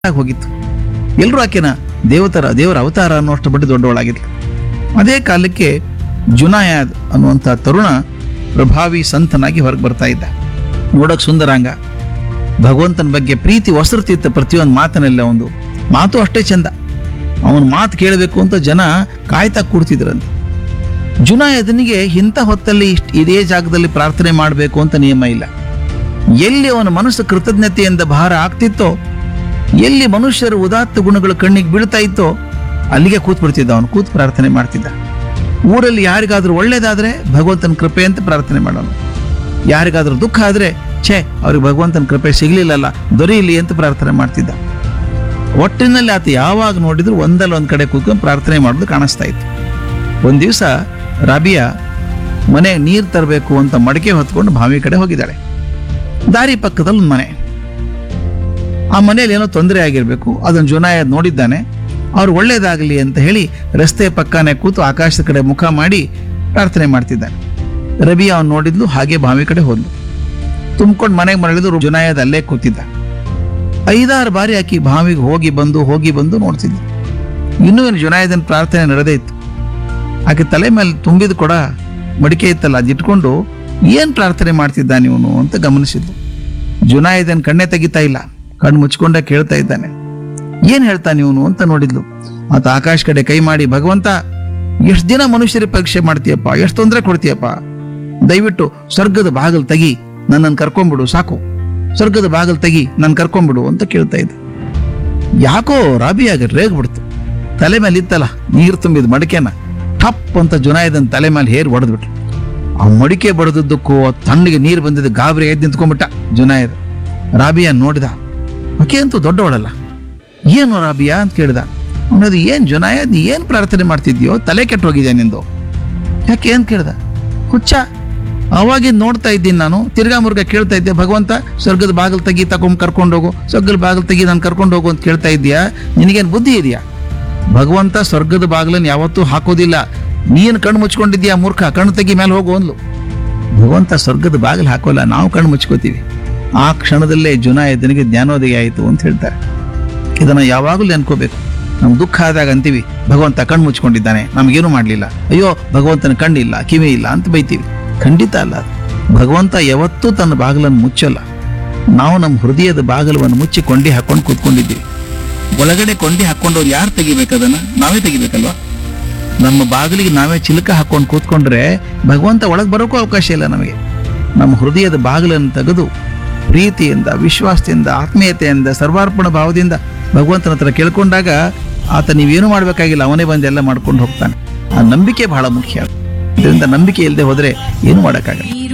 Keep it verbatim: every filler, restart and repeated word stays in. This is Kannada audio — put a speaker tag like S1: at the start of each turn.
S1: ಆಗಿ ಹೋಗಿತ್ತು. ಎಲ್ಲರೂ ಆಕೆನ ದೇವತರ ದೇವರ ಅವತಾರ ಅನ್ನುವಷ್ಟು ಬಡ್ಡಿ ದೊಡ್ಡವಳಾಗಿದ್ಲು. ಅದೇ ಕಾಲಕ್ಕೆ ಜುನಾಯಾದ್ ಅನ್ನುವಂಥ ತರುಣ ಪ್ರಭಾವಿ ಸಂತನಾಗಿ ಹೊರಗೆ ಬರ್ತಾ ಇದ್ದ. ನೋಡಕ್ ಸುಂದರಾಂಗ, ಭಗವಂತನ ಬಗ್ಗೆ ಪ್ರೀತಿ ಹೊಸರ್ತಿತ್ತ ಪ್ರತಿಯೊಂದು ಮಾತಿನಲ್ಲ. ಒಂದು ಮಾತು ಅಷ್ಟೇ ಚಂದ. ಅವನ ಮಾತು ಕೇಳಬೇಕು ಅಂತ ಜನ ಕಾಯ್ತಾ ಕೂಡ್ತಿದ್ರಂತೆ. ಜುನಾಯದನಿಗೆ ಇಂಥ ಹೊತ್ತಲ್ಲಿ ಇಷ್ಟ ಇದೇ ಜಾಗದಲ್ಲಿ ಪ್ರಾರ್ಥನೆ ಮಾಡಬೇಕು ಅಂತ ನಿಯಮ ಇಲ್ಲ. ಎಲ್ಲಿ ಅವನ ಮನಸ್ಸು ಕೃತಜ್ಞತೆಯಿಂದ ಭಾರ ಆಗ್ತಿತ್ತೋ, ಎಲ್ಲಿ ಮನುಷ್ಯರ ಉದಾತ್ತ ಗುಣಗಳು ಕಣ್ಣಿಗೆ ಬೀಳ್ತಾ ಇತ್ತೋ ಅಲ್ಲಿಗೆ ಕೂತ್ ಬಿಡ್ತಿದ್ದ. ಅವನು ಕೂತ್ ಪ್ರಾರ್ಥನೆ ಮಾಡ್ತಿದ್ದ. ಊರಲ್ಲಿ ಯಾರಿಗಾದ್ರೂ ಒಳ್ಳೇದಾದ್ರೆ ಭಗವಂತನ ಕೃಪೆ ಅಂತ ಪ್ರಾರ್ಥನೆ ಮಾಡೋನು. ಯಾರಿಗಾದ್ರೂ ದುಃಖ ಆದ್ರೆ ಛೇ ಅವ್ರಿಗೆ ಭಗವಂತನ ಕೃಪೆ ಸಿಗ್ಲಿಲ್ಲಲ್ಲ, ದೊರೆಯಲಿ ಅಂತ ಪ್ರಾರ್ಥನೆ ಮಾಡ್ತಿದ್ದ. ಒಟ್ಟಿನಲ್ಲಿ ಆತ ಯಾವಾಗ ನೋಡಿದ್ರು ಒಂದಲ್ಲ ಒಂದ್ ಕಡೆ ಕೂತ್ಕೊಂಡು ಪ್ರಾರ್ಥನೆ ಮಾಡೋದು ಕಾಣಿಸ್ತಾ ಇತ್ತು. ಒಂದ್ ದಿವಸ ರಾಬಿಯಾ ಮನೆ ನೀರು ತರಬೇಕು ಅಂತ ಮಡಿಕೆ ಹೊತ್ಕೊಂಡು ಬಾವಿ ಕಡೆ ಹೋಗಿದ್ದಾಳೆ. ದಾರಿ ಪಕ್ಕದಲ್ಲಿ ಒಂದು ಮನೆ. ಆ ಮನೆಯಲ್ಲಿ ಏನೋ ತೊಂದರೆ ಆಗಿರ್ಬೇಕು. ಅದನ್ನು ಜುನಾಯದ್ ನೋಡಿದ್ದಾನೆ. ಅವ್ರು ಒಳ್ಳೇದಾಗಲಿ ಅಂತ ಹೇಳಿ ರಸ್ತೆ ಪಕ್ಕನೆ ಕೂತು ಆಕಾಶದ ಕಡೆ ಮುಖ ಮಾಡಿ ಪ್ರಾರ್ಥನೆ ಮಾಡ್ತಿದ್ದಾನೆ. ರಬಿಯಾ ಅವ್ನು ನೋಡಿದ್ಲು, ಹಾಗೆ ಬಾವಿ ಕಡೆ ಹೋದ್ಲು. ತುಂಬ್ಕೊಂಡು ಮನೆಗೆ ಮರಳಿದ್ರು. ಜುನಾಯದ್ ಅಲ್ಲೇ ಕೂತಿದ್ದ. ಐದಾರು ಬಾರಿ ಆಕಿ ಬಾವಿಗೆ ಹೋಗಿ ಬಂದು ಹೋಗಿ ಬಂದು ನೋಡ್ತಿದ್ದ. ಇನ್ನೂ ಏನು ಜುನಾಯದನ ಪ್ರಾರ್ಥನೆ ನಡೆದೇ ಇತ್ತು. ಆಕೆ ತಲೆ ಮೇಲೆ ತುಂಬಿದ ಕೊಡ ಮಡಿಕೆ ಇತ್ತಲ್ಲ, ಅದಿಟ್ಕೊಂಡು ಏನ್ ಪ್ರಾರ್ಥನೆ ಮಾಡ್ತಿದ್ದಾನೆ ಇವನು ಅಂತ ಗಮನಿಸಿದ್ಲು. ಜುನಾಯದನ್ ಕಣ್ಣೆ ತೆಗಿತಾ ಇಲ್ಲ, ಕಣ್ಣು ಮುಚ್ಕೊಂಡ ಕೇಳ್ತಾ ಇದ್ದಾನೆ. ಏನ್ ಹೇಳ್ತಾನೆ ಇವನು ಅಂತ ನೋಡಿದ್ಲು. ಆತ ಆಕಾಶ ಕಡೆ ಕೈ ಮಾಡಿ, ಭಗವಂತ ಎಷ್ಟು ದಿನ ಮನುಷ್ಯರಿಗೆ ಪರೀಕ್ಷೆ ಮಾಡ್ತೀಯಪ್ಪ, ಎಷ್ಟು ತೊಂದರೆ ಕೊಡ್ತೀಯಪ್ಪ, ದಯವಿಟ್ಟು ಸ್ವರ್ಗದ ಬಾಗಿಲು ತೆಗಿ, ನನ್ನನ್ನು ಕರ್ಕೊಂಡ್ಬಿಡು, ಸಾಕು, ಸ್ವರ್ಗದ ಬಾಗಿಲು ತೆಗಿ, ನನ್ ಕರ್ಕೊಂಡ್ಬಿಡು ಅಂತ ಕೇಳ್ತಾ ಇದ್ದ. ಯಾಕೋ ರಾಬಿಯಾಗ ರೇಗ್ಬಿಡ್ತು. ತಲೆ ಮೇಲೆ ಇತ್ತಲ್ಲ ನೀರು ತುಂಬಿದ ಮಡಿಕೆನ ಟಪ್ ಅಂತ ಜುನಾಯದನ್ ತಲೆ ಮೇಲೆ ಹೇರ್ ಹೊಡೆದ್ಬಿಟ್ರು. ಆ ಮಡಿಕೆ ಬಡದದ್ದಕ್ಕೂ ತಣ್ಣಗೆ ನೀರು ಬಂದಿದ್ದ ಗಾಬರಿ ಎದ್ದು ನಿಂತ್ಕೊಂಡ್ಬಿಟ್ಟ ಜುನಾಯದ್. ರಾಬಿಯಾ ನೋಡಿದ. ಆಕೆ ಅಂತೂ ದೊಡ್ಡವಳಲ್ಲ. ಏನು ರಾಬಿಯಾ ಅಂತ ಕೇಳಿದ. ಅವನದು ಏನ್ ಜುನಾಯದ್, ನೀ ಏನ್ ಪ್ರಾರ್ಥನೆ ಮಾಡ್ತಿದ್ಯೋ, ತಲೆ ಕೆಟ್ಟು ಹೋಗಿದ್ಯಾ ನಿಂದು? ಯಾಕೆ ಏನ್ ಕೇಳ್ದ? ಹುಚ್ಚ, ಅವಾಗಿಂದ ನೋಡ್ತಾ ಇದ್ದೀನಿ ನಾನು, ತಿರ್ಗಾ ಮುರ್ಗ ಕೇಳ್ತಾ ಇದ್ದೆ, ಭಗವಂತ ಸ್ವರ್ಗದ ಬಾಗಿಲು ತೆಗಿ, ತಗೊಂಡ್ ಕರ್ಕೊಂಡೋಗು, ಸ್ವರ್ಗದ ಬಾಗಿಲು ತೆಗಿ, ನಾನು ಕರ್ಕೊಂಡೋಗು ಅಂತ ಕೇಳ್ತಾ ಇದ್ಯಾ? ನಿನಗೇನ್ ಬುದ್ಧಿ ಇದೆಯಾ? ಭಗವಂತ ಸ್ವರ್ಗದ ಬಾಗಿಲನ್ನು ಯಾವತ್ತೂ ಹಾಕೋದಿಲ್ಲ. ನೀನು ಕಣ್ಣು ಮುಚ್ಕೊಂಡಿದ್ಯಾ ಮೂರ್ಖ, ಕಣ್ಣು ತೆಗಿ ಮೇಲೆ ಹೋಗು ಅಂದ್ಲು. ಭಗವಂತ ಸ್ವರ್ಗದ ಬಾಗಿಲು ಹಾಕೋಲ್ಲ, ನಾವು ಕಣ್ಣು ಮುಚ್ಕೋತೀವಿ. ಆ ಕ್ಷಣದಲ್ಲೇ ಜುನಾಯದನಿಗೆ ಜ್ಞಾನೋದಯ ಆಯಿತು ಅಂತ ಹೇಳ್ತಾರೆ. ಇದನ್ನ ಯಾವಾಗಲೂ ಅನ್ಕೋಬೇಕು. ನಮ್ಗೆ ದುಃಖ ಆದಾಗ ಅಂತೀವಿ, ಭಗವಂತ ಕಣ್ಣು ಮುಚ್ಕೊಂಡಿದ್ದಾನೆ, ನಮಗೇನು ಮಾಡಲಿಲ್ಲ, ಅಯ್ಯೋ ಭಗವಂತನ ಕಣ್ಣಿಲ್ಲ, ಕಿವಿ ಇಲ್ಲ ಅಂತ ಬೈತೀವಿ. ಖಂಡಿತ ಅಲ್ಲ. ಭಗವಂತ ಯಾವತ್ತೂ ತನ್ನ ಬಾಗಿಲನ್ನು ಮುಚ್ಚಲ್ಲ. ನಾವು ನಮ್ಮ ಹೃದಯದ ಬಾಗಿಲವನ್ನು ಮುಚ್ಚಿ ಕೊಂಡಿ ಹಾಕೊಂಡು ಕೂತ್ಕೊಂಡಿದ್ದೀವಿ. ಒಳಗಡೆ ಕೊಂಡಿ ಹಾಕೊಂಡವ್ರು ಯಾರು ತೆಗಿಬೇಕದನ್ನ? ನಾವೇ ತೆಗಿಬೇಕಲ್ವಾ? ನಮ್ಮ ಬಾಗಿಲಿಗೆ ನಾವೇ ಚಿಲಕ ಹಾಕೊಂಡು ಕೂತ್ಕೊಂಡ್ರೆ ಭಗವಂತ ಒಳಗೆ ಬರೋಕ್ಕೂ ಅವಕಾಶ ಇಲ್ಲ ನಮಗೆ. ನಮ್ಮ ಹೃದಯದ ಬಾಗಿಲನ್ನು ತೆಗೆದು ಪ್ರೀತಿಯಿಂದ, ವಿಶ್ವಾಸದಿಂದ, ಆತ್ಮೀಯತೆಯಿಂದ, ಸರ್ವಾರ್ಪಣ ಭಾವದಿಂದ ಭಗವಂತನ ಹತ್ರ ಕೇಳ್ಕೊಂಡಾಗ ಆತ ನೀವೇನು ಮಾಡ್ಬೇಕಾಗಿಲ್ಲ, ಅವನೇ ಬಂದು ಎಲ್ಲ ಮಾಡ್ಕೊಂಡು ಹೋಗ್ತಾನೆ. ಆ ನಂಬಿಕೆ ಬಹಳ ಮುಖ್ಯ. ಇದರಿಂದ ನಂಬಿಕೆ ಇಲ್ಲದೆ ಹೋದ್ರೆ ಏನು ಮಾಡೋಕ್ಕಾಗಲ್ಲ.